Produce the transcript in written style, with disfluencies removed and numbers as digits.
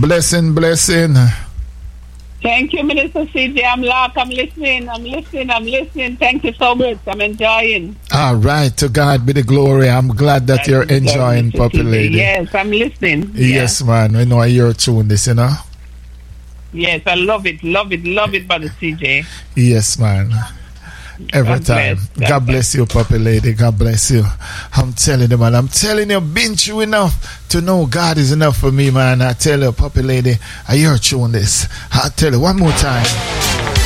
Blessing. Thank you, Minister CJ. I'm listening. Thank you so much. I'm enjoying. All right. To God be the glory. I'm glad that you're enjoying, Puppy Lady. Yes, I'm listening. Yes, man. We know you're tuned this, you know. Yes, I love it, Brother CJ. Yes, man. Every time. God bless you, Puppy Lady. God bless you. I'm telling you, man. Been through enough to know God is enough for me, man. I tell you, Puppy Lady, you're tuned this. I tell you one more time.